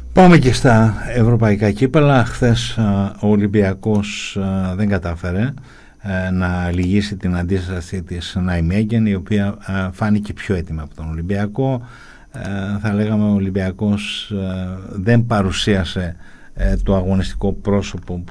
Πάμε και στα ευρωπαϊκά κύπελλα. Χθες ο Ολυμπιακός δεν κατάφερε να λυγίσει την αντίσταση της Ναϊμέγεν, η οποία φάνηκε πιο έτοιμη από τον Ολυμπιακό. Θα λέγαμε ο Ολυμπιακός δεν παρουσίασε το αγωνιστικό πρόσωπο